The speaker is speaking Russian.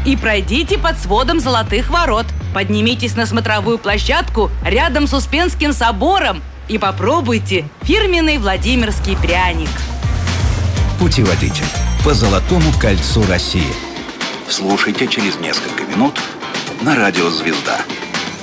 и пройдите под сводом Золотых ворот. Поднимитесь на смотровую площадку рядом с Успенским собором и попробуйте фирменный Владимирский пряник. Путеводитель по Золотому кольцу России. Слушайте через несколько минут на радио «Звезда».